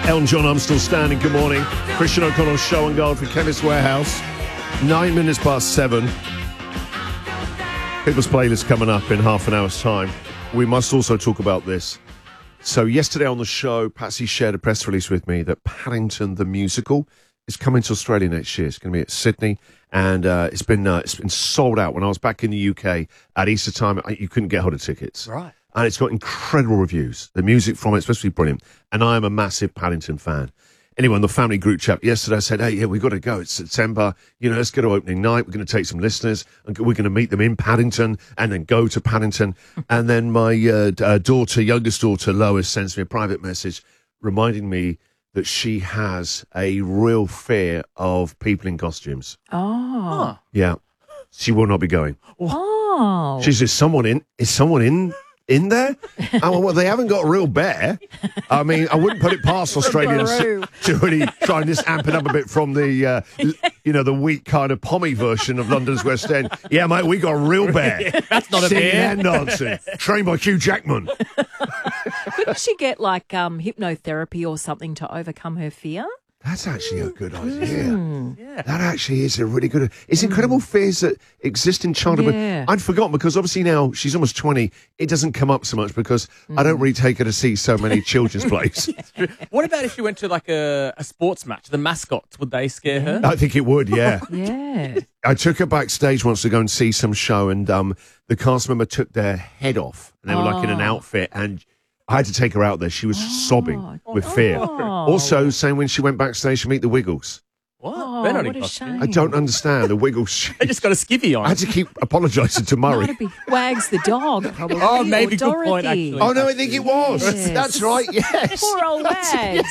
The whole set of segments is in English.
Elton John, I'm Still Standing. Good morning. Christian O'Connell's show on guard for Chemist Warehouse. 9 minutes past 7. People's playlist coming up in half an hour's time. We must also talk about this. So yesterday on the show, Patsy shared a press release with me that Paddington the Musical is coming to Australia next year. It's going to be at Sydney, and it's been sold out. When I was back in the UK at Easter time, you couldn't get hold of tickets. Right. And it's got incredible reviews. The music from it's supposed to be brilliant. And I am a massive Paddington fan. Anyway, in the family group chat yesterday, I said, hey, yeah, we've got to go. It's September. Let's go to opening night. We're going to take some listeners, and we're going to meet them in Paddington and then go to Paddington. And then my youngest daughter, Lois, sends me a private message reminding me that she has a real fear of people in costumes. Oh. Yeah. She will not be going. Oh. She says, is someone in there? Well, they haven't got a real bear. I mean, I wouldn't put it past Australians to really try and just amp it up a bit from the, the weak kind of pommy version of London's West End. Yeah, mate, we got a real bear. That's not a Singing bear. and dancing. Trained by Hugh Jackman. Couldn't she get like hypnotherapy or something to overcome her fear? That's actually a good idea. Yeah. That actually is a really good... It's incredible fears that exist in childhood. Yeah. I'd forgotten because obviously now she's almost 20. It doesn't come up so much because I don't really take her to see so many children's plays. What about if you went to like a sports match? The mascots, would they scare her? I think it would, yeah. Yeah. I took her backstage once to go and see some show, and the cast member took their head off. And they were like in an outfit, and I had to take her out there. She was sobbing with fear. Also, saying when she went backstage to meet the Wiggles. What? Oh, They're not in what a costume. shame. I don't understand. The Wiggles. They just got a skivvy on. I had to keep apologising to Murray. Might have been Wags the dog, probably. Oh, maybe or good point, Dorothy. actually. Oh, no, I think it was. Yes. That's right, yes. Poor old Wags.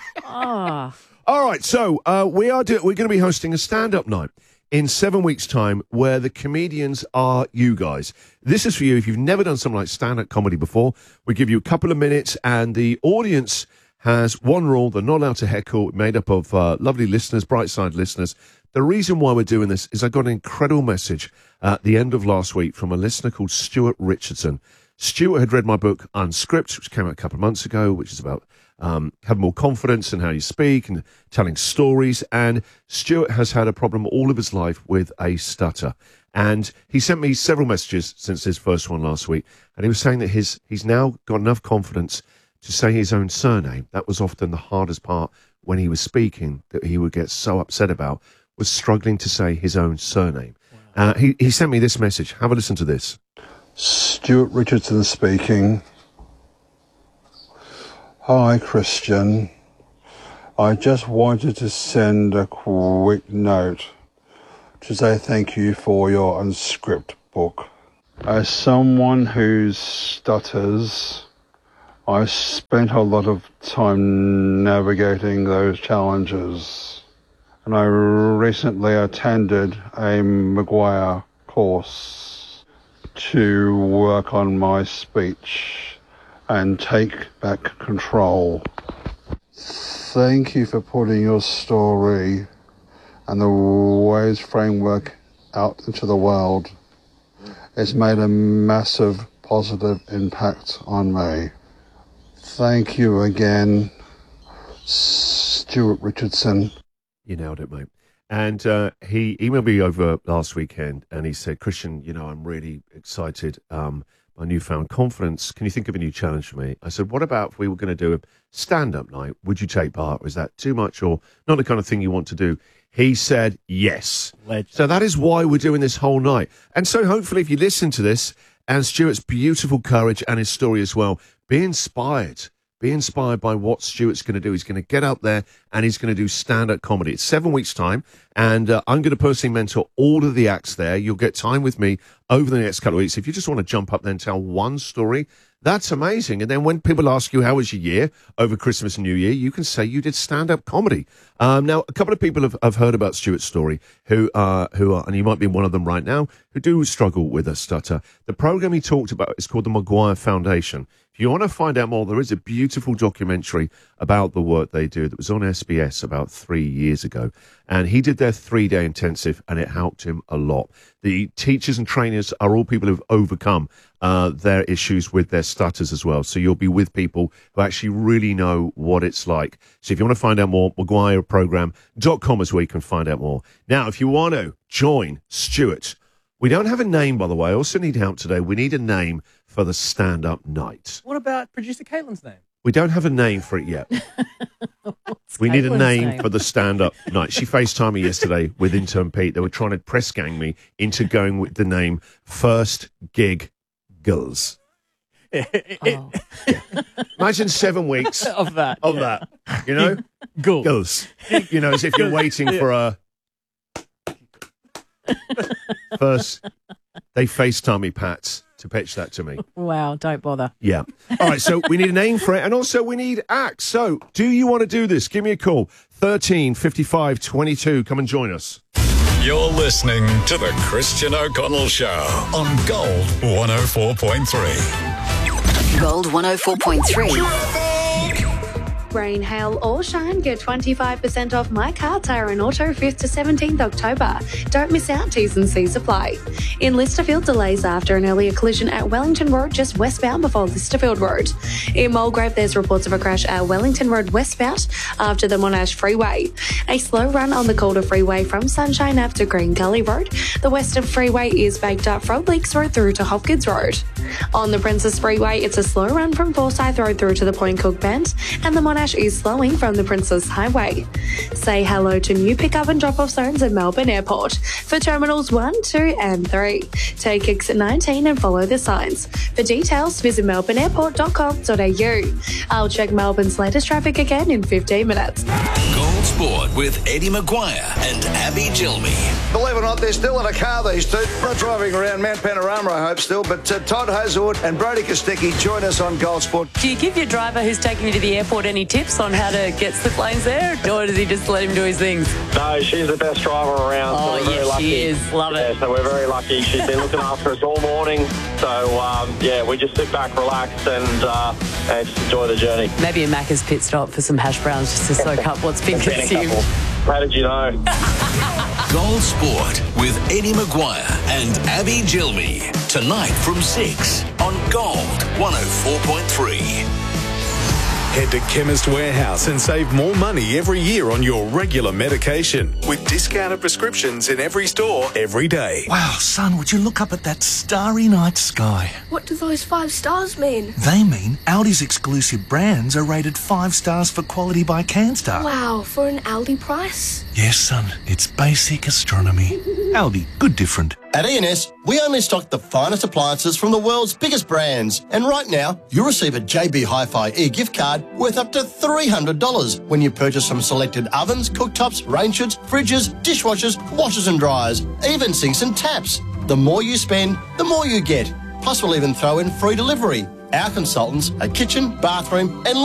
Oh. All right, so we're going to be hosting a stand-up night in 7 weeks' time where the comedians are you guys. This is for you. If you've never done something like stand-up comedy before, we give you a couple of minutes, and the audience has one rule. They're not allowed to heckle, made up of lovely listeners, bright-side listeners. The reason why we're doing this is I got an incredible message at the end of last week from a listener called Stuart Richardson. Stuart had read my book, Unscript, which came out a couple of months ago, which is about having more confidence in how you speak and telling stories. And Stuart has had a problem all of his life with a stutter. And he sent me several messages since his first one last week. And he was saying that he's now got enough confidence to say his own surname. That was often the hardest part when he was speaking that he would get so upset about, was struggling to say his own surname. Wow. He sent me this message. Have a listen to this. Stuart Richardson speaking. Hi, Christian. I just wanted to send a quick note to say thank you for your Unscript book. As someone who stutters, I spent a lot of time navigating those challenges, and I recently attended a Maguire course to work on my speech and take back control. Thank you for putting your story and the Ways framework out into the world. It's made a massive positive impact on me. Thank you again, Stuart Richardson. You nailed it, mate. And he emailed me over last weekend, and he said, Christian, I'm really excited. My newfound confidence. Can you think of a new challenge for me? I said, what about if we were going to do a stand-up night? Would you take part? Or is that too much or not the kind of thing you want to do? He said, yes. Legend. So that is why we're doing this whole night. And so hopefully if you listen to this and Stuart's beautiful courage and his story as well, be inspired. Be inspired by what Stuart's going to do. He's going to get up there and he's going to do stand-up comedy. It's 7 weeks' time, and I'm going to personally mentor all of the acts there. You'll get time with me over the next couple of weeks. If you just want to jump up there and tell one story, that's amazing. And then when people ask you, how was your year over Christmas and New Year, you can say you did stand-up comedy. Now, a couple of people have heard about Stuart's story who are, and you might be one of them right now, who do struggle with a stutter. The program he talked about is called the Maguire Foundation. If you want to find out more, there is a beautiful documentary about the work they do that was on SBS about 3 years ago. And he did their 3-day intensive, and it helped him a lot. The teachers and trainers are all people who've overcome their issues with their stutters as well. So you'll be with people who actually really know what it's like. So if you want to find out more, MaguireProgram.com is where you can find out more. Now, if you want to join Stuart, we don't have a name, by the way. I also need help today. We need a name for the stand-up night. What about producer Caitlin's name? We don't have a name for it yet. We need a name for the stand-up night. She FaceTimed me yesterday with intern Pete. They were trying to press gang me into going with the name First Gig Girls. Oh. Imagine 7 weeks Of that. you know? Cool. Girls. You know, as if you're waiting for a... First, they FaceTime me, Pats, to pitch that to me. Wow, don't bother. Yeah. All right, so we need a name for it, and also we need acts. So do you want to do this? Give me a call. 13 55 22. Come and join us. You're listening to The Christian O'Connell Show on Gold 104.3. Gold 104.3. Rain, hail or shine, get 25% off My Car, Tyre and Auto 5th to 17th October. Don't miss out, T's and C's apply. In Listerfield, delays after an earlier collision at Wellington Road just westbound before Listerfield Road. In Mulgrave, there's reports of a crash at Wellington Road westbound after the Monash Freeway. A slow run on the Calder Freeway from Sunshine Ave to Green Gully Road. The Western Freeway is backed up from Leaks Road through to Hopkins Road. On the Princess Freeway, it's a slow run from Forsyth Road through to the Point Cook Bend, and the Monash is slowing from the Princess Highway. Say hello to new pick-up and drop-off zones at Melbourne Airport for Terminals 1, 2 and 3. Take exit 19 and follow the signs. For details, visit melbourneairport.com.au. I'll check Melbourne's latest traffic again in 15 minutes. Gold Sport with Eddie Maguire and Abby Gilmy. Believe it or not, they're still in a car, these two. Not driving around Mount Panorama, I hope, still. But Todd Hazard and Brody Kostecki join us on Gold Sport. Do you give your driver who's taking you to the airport any tips on how to get slip lanes there, or does he just let him do his things? No, she's the best driver around. Oh, so we're very yes, lucky. she is. Love it. Yeah, so we're very lucky. She's been looking after us all morning. So, yeah, we just sit back, relax, and just enjoy the journey. Maybe a Macca's pit stop for some hash browns just to soak up what's been Been a consumed. couple. How did you know? Gold Sport with Eddie Maguire and Abby Gilmy. Tonight from 6 on Gold 104.3. Head to Chemist Warehouse and save more money every year on your regular medication with discounted prescriptions in every store every day. Wow, son, would you look up at that starry night sky? What do those 5 stars mean? They mean Aldi's exclusive brands are rated 5 stars for quality by CanStar. Wow, for an Aldi price? Yes, son, it's basic astronomy. Aldi, good different. At E&S, we only stock the finest appliances from the world's biggest brands. And right now, you'll receive a JB Hi-Fi e-gift card worth up to $300 when you purchase some selected ovens, cooktops, range hoods, fridges, dishwashers, washers and dryers, even sinks and taps. The more you spend, the more you get. Plus, we'll even throw in free delivery. Our consultants are kitchen, bathroom and